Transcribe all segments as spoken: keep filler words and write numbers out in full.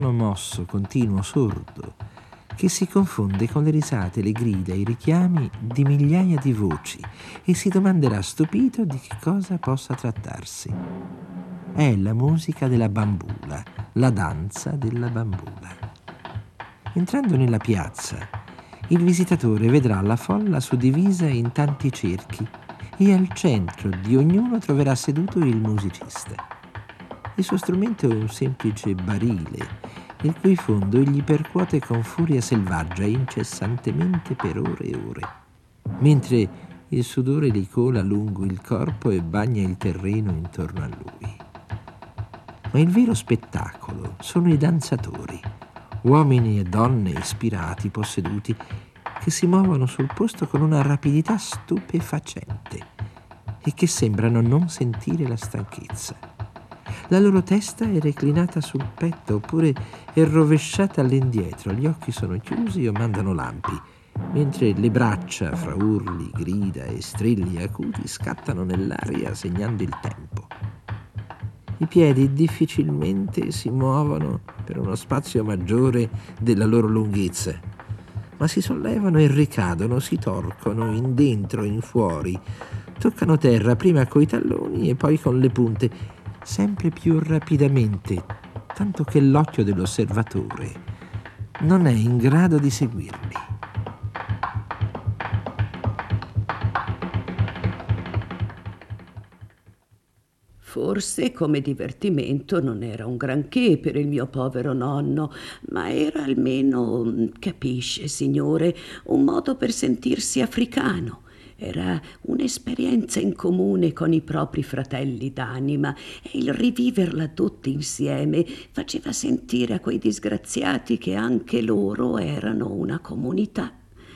mosso, continuo, sordo, che si confonde con le risate, le grida, i richiami di migliaia di voci e si domanderà stupito di che cosa possa trattarsi. È la musica della bambula, la danza della bambula. Entrando nella piazza, il visitatore vedrà la folla suddivisa in tanti cerchi e al centro di ognuno troverà seduto il musicista. Il suo strumento è un semplice barile, il cui fondo egli percuote con furia selvaggia incessantemente per ore e ore, mentre il sudore gli cola lungo il corpo e bagna il terreno intorno a lui. Ma il vero spettacolo sono i danzatori, uomini e donne ispirati, posseduti, che si muovono sul posto con una rapidità stupefacente e che sembrano non sentire la stanchezza. La loro testa è reclinata sul petto oppure è rovesciata all'indietro, gli occhi sono chiusi o mandano lampi, mentre le braccia, fra urli, grida e strilli acuti, scattano nell'aria segnando il tempo. I piedi difficilmente si muovono per uno spazio maggiore della loro lunghezza, ma si sollevano e ricadono, si torcono in dentro e in fuori, toccano terra prima coi talloni e poi con le punte, sempre più rapidamente, tanto che l'occhio dell'osservatore non è in grado di seguirli. Forse come divertimento non era un granché per il mio povero nonno, ma era almeno, capisce, signore, un modo per sentirsi africano. Era un'esperienza in comune con i propri fratelli d'anima e il riviverla tutti insieme faceva sentire a quei disgraziati che anche loro erano una comunità.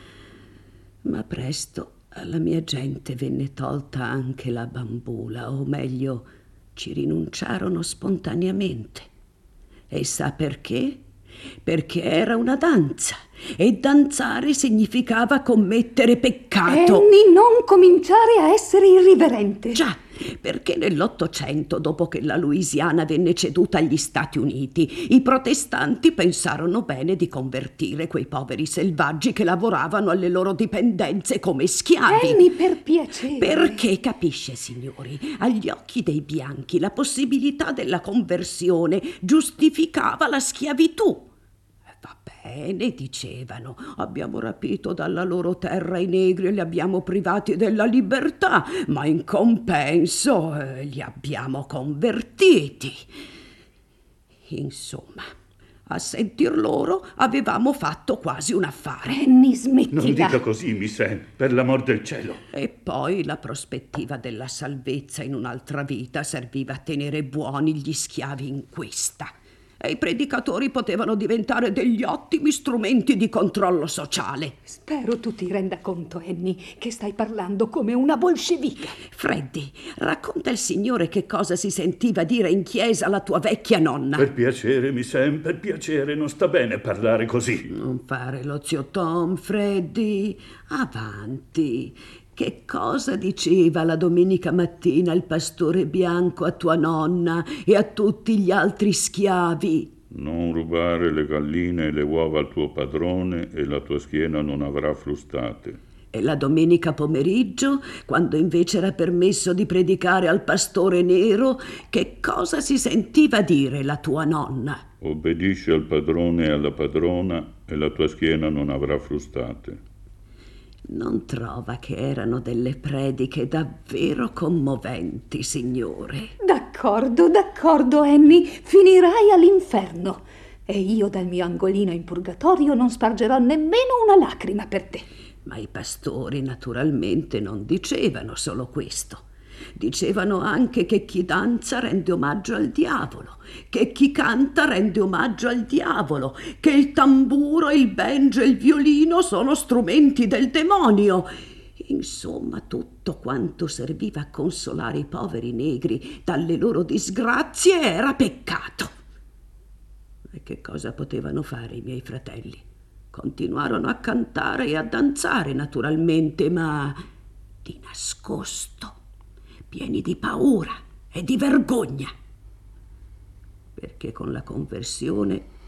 Ma presto alla mia gente venne tolta anche la bambula, o meglio, ci rinunciarono spontaneamente. E sa perché? Perché era una danza e danzare significava commettere peccato. Annie, non cominciare a essere irriverente. Già, perché nell'Ottocento, dopo che la Louisiana venne ceduta agli Stati Uniti, i protestanti pensarono bene di convertire quei poveri selvaggi che lavoravano alle loro dipendenze come schiavi. Annie, per piacere. Perché, capisce, signori, agli occhi dei bianchi la possibilità della conversione giustificava la schiavitù. Va bene, dicevano, abbiamo rapito dalla loro terra i negri e li abbiamo privati della libertà, ma in compenso eh, li abbiamo convertiti. Insomma, a sentir loro avevamo fatto quasi un affare. Annie, smettila. Non dica così, Miss Anne, per l'amor del cielo. E poi la prospettiva della salvezza in un'altra vita serviva a tenere buoni gli schiavi in questa. E i predicatori potevano diventare degli ottimi strumenti di controllo sociale. Spero tu ti renda conto, Annie, che stai parlando come una bolscevica. Freddy, racconta al signore che cosa si sentiva dire in chiesa la tua vecchia nonna. Per piacere, Miss Anne, per piacere, non sta bene parlare così. Non fare lo zio Tom, Freddy. Avanti. Che cosa diceva la domenica mattina il pastore bianco a tua nonna e a tutti gli altri schiavi? Non rubare le galline e le uova al tuo padrone e la tua schiena non avrà frustate. E la domenica pomeriggio, quando invece era permesso di predicare al pastore nero, che cosa si sentiva dire la tua nonna? Obbedisci al padrone e alla padrona e la tua schiena non avrà frustate. Non trova che erano delle prediche davvero commoventi, signore? D'accordo, d'accordo, Annie, finirai all'inferno. E io dal mio angolino in purgatorio non spargerò nemmeno una lacrima per te. Ma i pastori naturalmente non dicevano solo questo. Dicevano anche che chi danza rende omaggio al diavolo, che chi canta rende omaggio al diavolo, che il tamburo, il banjo e il violino sono strumenti del demonio. Insomma, tutto quanto serviva a consolare i poveri negri dalle loro disgrazie era peccato. E che cosa potevano fare i miei fratelli? Continuarono a cantare e a danzare, naturalmente, ma di nascosto, pieni di paura e di vergogna, perché con la conversione